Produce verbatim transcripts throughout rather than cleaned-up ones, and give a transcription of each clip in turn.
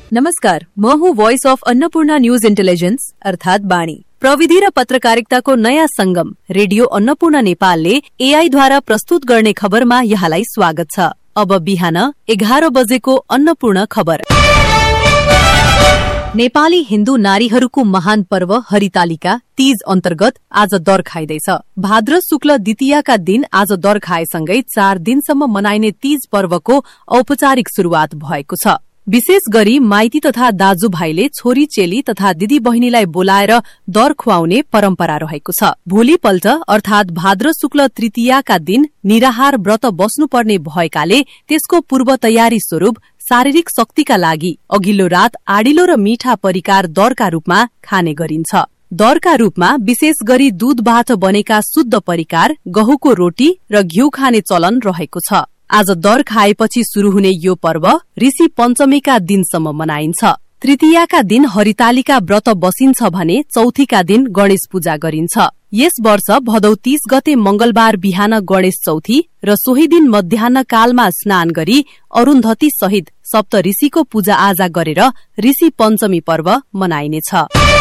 नमस्कार, म हुँ voice of Annapurna news intelligence अर्थात बाणी। प्रविधि र पत्रकारिताको नयाँ संगम रेडियो अन्नपूर्ण नेपालले एआईद्वारा प्रस्तुत गर्ने खबरमा यहाँलाई स्वागत छ। अब बिहान एघार बजेको अन्नपूर्ण खबर। नेपाली हिन्दू नारीहरूको महान पर्व हरितालिका तीज अन्तर्गत आज दर खाइँदैछ। भाद्र शुक्ल द्वितीयका दिन आज दर खाएसँगै चार दिनसम्म मनाइने तीज पर्वको औपचारिक शुरूआत भएको छ। विशेष गरी माइती तथा दाजुभाइले छोरी चेली तथा दिदी बहिनीलाई बोलाएर दर खुवाउने परम्परा रहेको छ। भोलिपल्ट अर्थात भाद्र शुक्ल तृतीयाका दिन निराहार व्रत बस्नुपर्ने भएकाले त्यसको पूर्व तयारी स्वरूप शारीरिक शक्तिका लागि अघिल्लो रात आडिलो र मीठा परिकार दरका रूपमा खाने गरिन्छ। दरका रूपमा विशेष गरी दूधबाट बनेका शुद्ध परिकार, गहुँको रोटी र घिउ खाने चलन रहेको छ। आज दर खाएपछि शुरू हुने यो पर्व ऋषि पञ्चमीका दिनसम्म मनाइन्छ। तृतीयाका दिन हरितालिका व्रत बसिन्छ भने चौथीका दिन गणेश पूजा गरिन्छ। यस वर्ष भदौ तीस गते मंगलबार बिहान गणेश चौथी र सोही दिन मध्याह्न कालमा स्नान गरी अरुन्धती सहित सप्त ऋषिको पूजा आजा गरेर ऋषि पञ्चमी पर्व मनाइनेछ।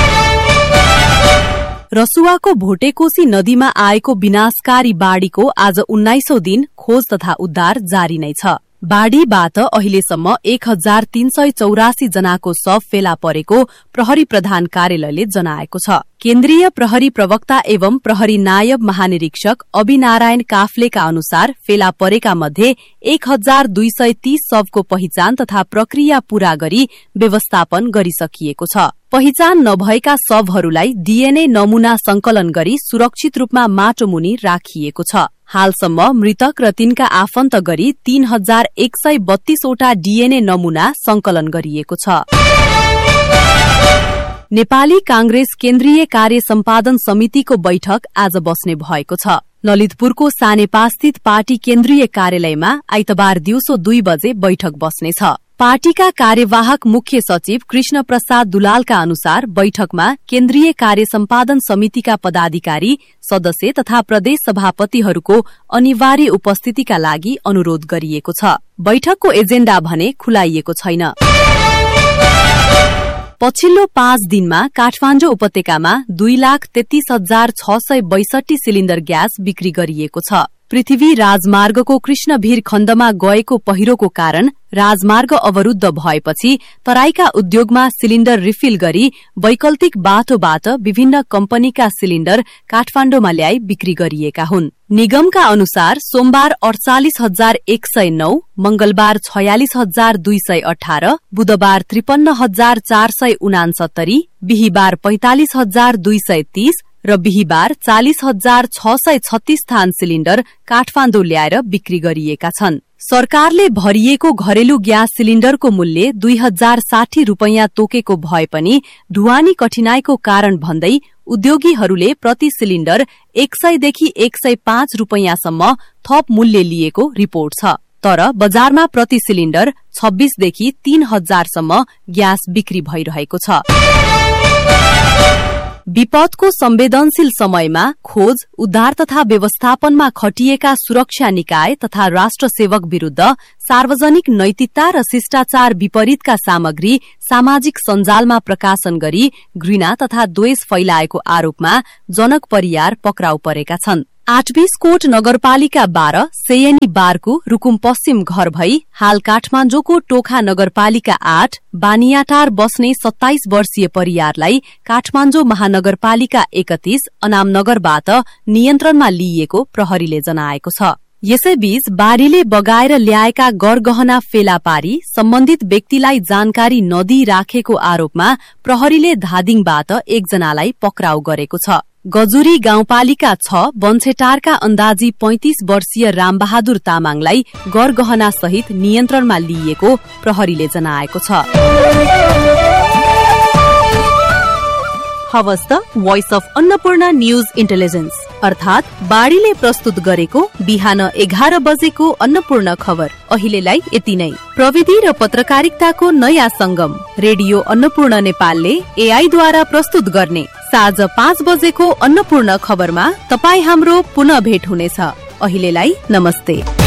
रसुवाको भोटेकोशी नदीमा आएको विनाशकारी बाढ़ीको आज उन्नाइसौं दिन खोज तथा उद्धार जारी नै छ। बाढ़ीबाट अहिलेसम्म एक हजार तीन सय चौरासी जनाको शव फेला परेको प्रहरी प्रधान कार्यालयले जनाएको छ। केन्द्रीय प्रहरी प्रवक्ता एवं प्रहरी नायब महानिरीक्षक अभिनारायण काफ्लेका अनुसार फेला परेका मध्ये एक हजार दुई सय तीस शवको पहिचान तथा प्रक्रिया पूरा गरी व्यवस्थापन गरिसकिएको छ। पहिचान नभएका शवहरूलाई डीएनए नमूना संकलन गरी सुरक्षित रूपमा माटो मुनि राखिएको छ। हालसम्म मृतक र तिनका आफन्त गरी तीन हजार एक सय बत्तीसवटा डीएनए नमूना संकलन गरिएको छ। नेपाली कांग्रेस केन्द्रीय कार्य सम्पादन समितिको बैठक आज बस्ने भएको छ। ललितपुरको सानेपास्थित पार्टी केन्द्रीय कार्यालयमा आइतबार दिउँसो दुई बजे बैठक बस्नेछ। पार्टीका कार्यवाहक मुख्य सचिव कृष्ण प्रसाद दुलालका अनुसार बैठकमा केन्द्रीय कार्य सम्पादन समितिका पदाधिकारी, सदस्य तथा प्रदेश सभापतिहरूको अनिवार्य उपस्थितिका लागि अनुरोध गरिएको छ। बैठकको एजेण्डा भने खुलाइएको छैन। पछिल्लो पाँच दिनमा काठमाडौँ उपत्यकामा दुई लाख तेत्तीस हजार छ सय बैसठी सिलिण्डर ग्यास बिक्री गरिएको छ। पृथ्वी राजमार्गको कृष्णभीर खण्डमा गएको पहिरोको कारण राजमार्ग अवरूद्ध भएपछि तराईका उद्योगमा सिलिण्डर रिफिल गरी वैकल्पिक बाटोबाट विभिन्न कम्पनीका सिलिण्डर काठमाडौँमा ल्याई बिक्री गरिएका हुन्। निगमका अनुसार सोमबार अडचालिस हजार एक सय नौ, मंगलबार छयालिस हजार दुई सय अठार, बुधबार त्रिपन्न हजार चार सय उनासत्तरी, बिहिबार पैंतालिस हजार दुई सय तीस र बिहिबार चालिस हजार छ सय छत्तीस थान सिलिण्डर काठमाडौँ ल्याएर बिक्री गरिएका छन्। सरकारले भरिएको घरेलु ग्यास सिलिण्डरको मूल्य दुई हजार साठी रूपियाँ तोकेको भए पनि ढुवानी कठिनाईको कारण भन्दै उद्योगीहरूले प्रति सिलिण्डर एक सयदेखि एक सय पाँच रूपियाँसम्म थप मूल्य लिएको रिपोर्ट छ। तर बजारमा प्रति सिलिण्डर छब्बीसदेखि तीन हजारसम्म ग्यास बिक्री भइरहेको छ। विपदको संवेदनशील समयमा खोज, उद्धार तथा व्यवस्थापनमा खटिएका सुरक्षा निकाय तथा राष्ट्र सेवक विरूद्ध सार्वजनिक नैतिकता र शिष्टाचार विपरीतका सामग्री सामाजिक सञ्जालमा प्रकाशन गरी घृणा तथा द्वेष फैलाएको आरोपमा जनक परियार पक्राउ परेका छन्। आठबीसकोट नगरपालिका बाह्र सेयनी बारको रुकुम पश्चिम घर भई हाल काठमाडौँको टोखा नगरपालिका आठ बानियाटार बस्ने सत्ताइस वर्षीय परियारलाई काठमाडौँ महानगरपालिका एकतीस अनामनगरबाट नियन्त्रणमा लिइएको प्रहरीले जनाएको छ। यसैबीच बारीले बगाएर ल्याएका गरगहना फेला पारी सम्बन्धित व्यक्तिलाई जानकारी नदिई राखेको आरोपमा प्रहरीले धादिङबाट एकजनालाई पक्राउ गरेको छ। गजुरी गाउँपालिका छ बन्छेटारका अन्दाजी पैंतिस वर्षीय रामबहादुर तामाङलाई गरगहना सहित नियन्त्रणमा लिइएको प्रहरीले जनाएको छ। हवस् त voice of Annapurna news intelligence अर्थात बाढ़ीले प्रस्तुत गरेको बिहान एघार बजेको अन्नपूर्ण खबर अहिलेलाई यति नै। प्रविधि र पत्रकारिताको नयाँ संगम रेडियो अन्नपूर्ण नेपालले एआईद्वारा प्रस्तुत गर्ने साँझ पाँच बजेको अन्नपूर्ण खबरमा तपाई हाम्रो पुनः भेट हुनेछ। अहिलेलाई नमस्ते।